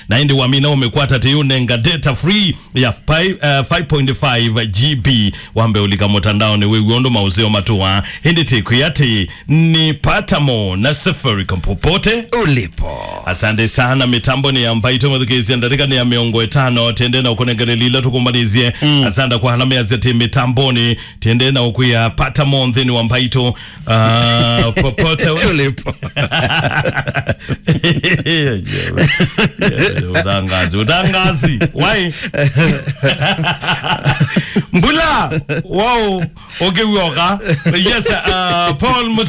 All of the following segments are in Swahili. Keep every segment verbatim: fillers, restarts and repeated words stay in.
na indi wamina umekwata tiyunenga data free ya five point five gigabytes wambe ulika mutandao ni wewe mauzeo matua hindi tiku yati ni Patamo na Safaricom popote ulipo. Asante sana. Mitambo ni ambaito mwadhukizi ndarika ni ya miongo etano tiende na ukonegare lila tukumbanizie mm. Asante kwa halama ya zeti mitamboni tiende na ukuya Patamo nthini wa ambaito uh, popote ulipo. Udangazi udangazi why mbula wow okay wioka yes uh, Paul Mut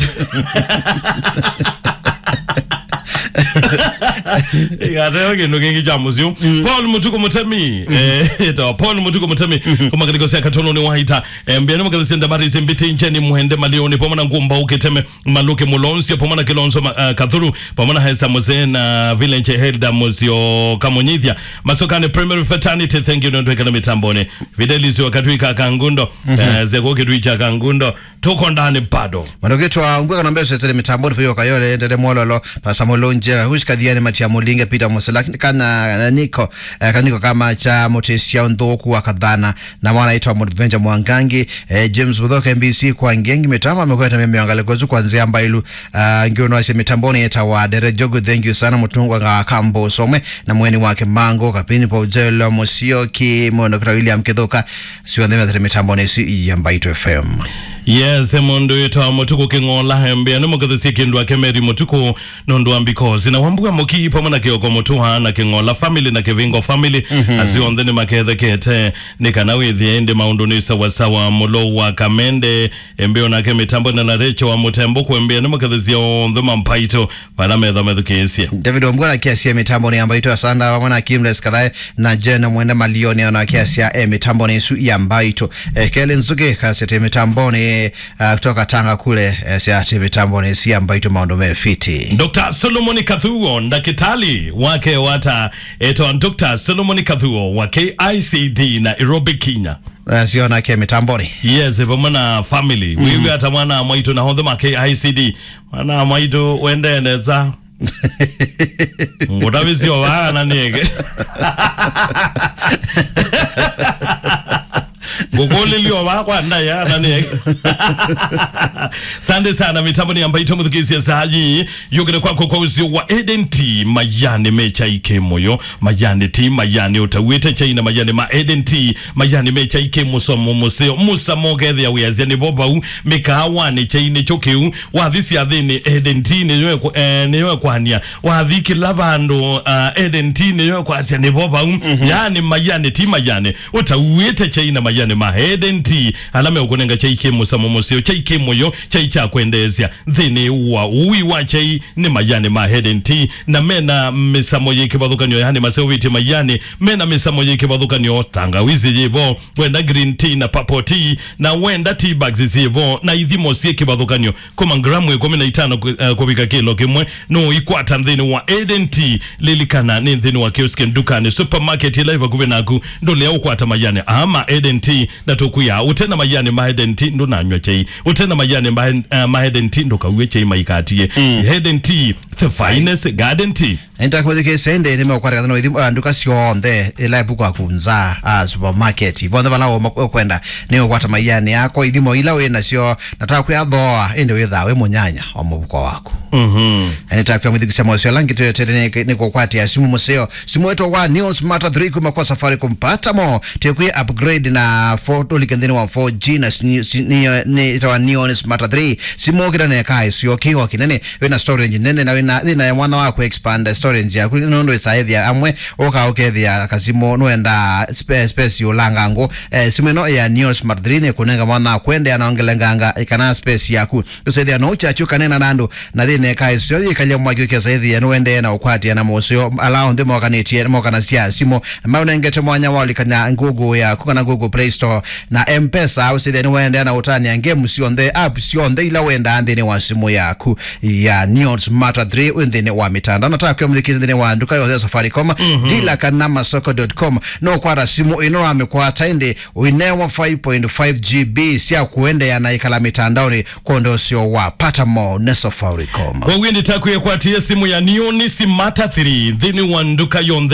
Igate oge nugengi jamuziu Paul Mutuku Mutemi eh eto Paul Mutuku Mutemi kuma katika sia katono ni wahita mbiano mkazi senda bari zimbiti ncheni muhende malioni pomana ngumba ukiteme maluke mulonsi pomana kilonso uh, kathuru pomana hesa mose na village helda muzio kamonyithia masokane primary fraternity. Thank you ndo ekana mitambone Fidelis wakatuika kangundo uh, zeko kitwicha kangundo tuko ndani bado manoketwa ngweka na mbese tele mitamboni fiyo kayole endele mololo pasamolonje hushika diane matia molinga Peter Mosela kana niko eh, kaniko kama cha motesia ndoku wakadhana na mwana itwa Modvenja Mwangangi eh, James Budhoka M B C kwa ngengi mitama amekweta mimi angale kwezu kuanzia mbailu uh, ngiono ase mitamboni eta wa Dere Jogo. Thank you sana mutungwa nga kambo some na mweni wake Mango kapini pa ujelo Mosio ki mwono kura William Kithoka siwa ndeme tele mitamboni si ya Mbaito F M. Yes, mondo ito Mutuku kingola hembe anu mkazi kindwa kemeri Mutuku nondwa mbikozi na wambuwa moki pamana kioko Mutuha na kingola family na kivingo family mm -hmm. Asiondheni makethe kete nikanawe dhiende maundunisa wasawa mulo wa kamende embeo na kemitambo na narecho wa mutembo kuembea anu mkazi zio ndhuma mpaito para medha medhu kiesia David Wambua kiasia mitambo ni ambaito asanda wamana Kimles kadhae na jena mwenda malioni wana kiasia e, mitambo ni su ya mbaito e, Kele Nzuge kasete mitambo ni Uh, kutoka Tanga kule uh, siati mitamboni si ambaito maondo mefiti Doctor Solomon Kathuo ndakitali wake wata eto Doctor Solomon Kathuo wa K I C D na Nairobi Kenya uh, siona kia mitamboni yes pamana family mm. Wewe ata mwana mwaito na hodhema K I C D mwana mwaito wende neza ngutavizi wa wana nege Gugoli liyo wakwa ndaya nani Sande sana mitamboni ambaito mthukisi ya sahaji Yugine kwa kwa uzio wa Eden T Mayane mecha ike moyo Mayane T Mayane utawete chaina Mayane ma Eden T Mayane mecha ike muso mumuseo Musa mogethe ya weaziani bobau Mikawane chaine chokeu Wadhisi adhini Eden T Niyoe kwa eh, niyoe kwa hania Wadhiki labando uh, Eden T Niyoe kwa aziani bobau mm -hmm. Yani Mayane T Mayane utawete chaina Mayane ma Eden T alame ukonenga chaike musa momoseo chaike moyo chaicha kuendezia dhini uwa uwi wa chai ni Mayane ma Eden T na mena misamo yeke badhuka nyo yani maseo viti Mayane mena misamo yeke badhuka nyo tangawizi jibo wenda green tea na purple tea na wenda tea bags jibo na idhimo sieke badhuka nyo kuma gramu ya kumi na itano uh, kubika kilo kimwe no ikwata dhini wa Eden T lilikana ni dhini wa kioski ndukani supermarket ilaiva kubenaku ndole ya ukwata Mayane ama Eden T na tukuya utena Mayane ma Eden T ndo nanywa chai utena Mayane ma, uh, ma Eden T ndo kawe chai maikatie mm. Eden T the finest garden tea Enta kwa zike sende nime wakwari kathano idhimu uh, nduka sionde ila ipuku wakunza uh, supermarket Ivonde wala wakwenda nime wakwata Mayane yako idhimu ila wena sio nataka kuya dhoa ende wetha we monyanya wa mbuko wako mhm Enta kwa mwithikisha mwasio langi tuyo tete niko kwati ya simu museo simu wetu wa Neo Smart three kuma kwa safari kumpata mo tuyo upgrade na four ulikendeni wa four G na ni itawa Neo Smart three simu kira ne kai sio kiwa kinene wena storage nene na wena na ya mwana wako expand storage ya kunondo isaidhi ya amwe oka okethi ya kasimo nuenda space space yolangango eh, simu no ya Neo Smart three ne kunenga mwana kwende anaongelenganga ikana space yaku usaidhi ya no chachu kanena nando na dhine kai sio ikalya mwagyo kia saidhi ya nuende na ukwati ya na mosio alao ndimo wakanitie mwakana siya simo na mauna ngete mwanya wali kana ngugu ya kukana Google Play Store na M-Pesa usaidhi ya nuende na utani ya game sionde app sionde ila wenda andine wa simu yaku ya Neo Smart three wendine wa mitanda nataka kwa mdhikizi ndine wa nduka yoze Safaricom mm -hmm. Dila kanama soko dot com no kwa simu ino wamekuwa tainde uinewa five point five gigabytes siya kuende ya naikala mitandaoni kwa ndosio wa Patamo na Safaricom. Kwa windi taku ya kwa tia simu ya Neo Smart three dhini wa nduka yonde